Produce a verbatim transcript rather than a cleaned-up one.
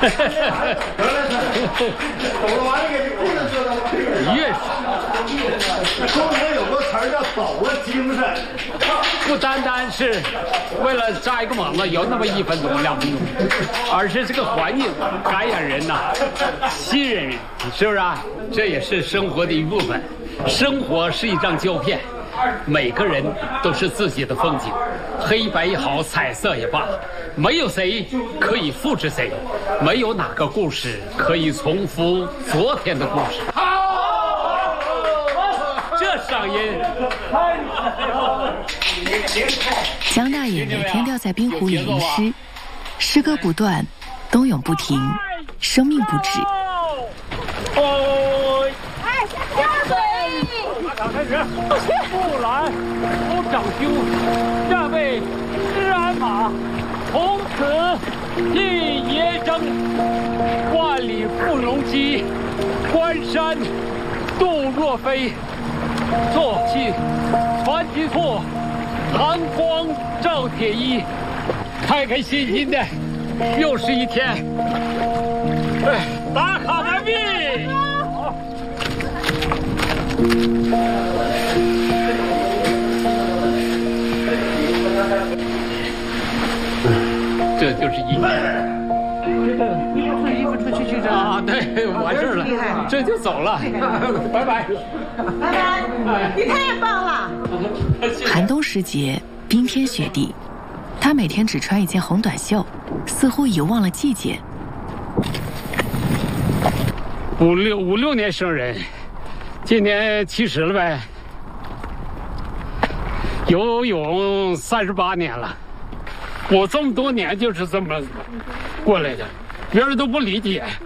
越是中国有个词儿叫抖了精神， 不单单是为了扎一个网子有那么一分钟两分钟，而是这个环境感染人呐、啊，吸引人，是不是啊？这也是生活的一部分。生活是一张胶片，每个人都是自己的风景，黑白也好，彩色也罢，没有谁可以复制谁，没有哪个故事可以重复昨天的故事。这嗓音， 江大爷每天都要在冰湖里吟诗，诗歌不断，冬泳不停，生命不止。 哦， 哎，下水！ 马场开始，木兰不长修，站位施鞍马，从此立爷征，万里赴龙机，关山度若飞。坐骑传吉错，寒光照铁衣，开开心心的，又是一天。哎，打卡完毕。好。这就是一天。 衣服出去去啊，对，完事了，这就走了，拜拜， 拜拜，你太棒了。 寒冬时节，冰天雪地，他每天只穿一件红短袖，似乎遗忘了季节。 五六五六年生人，今年七十了呗。游泳三十八年了，我这么多年就是这么过来的，别人都不理解。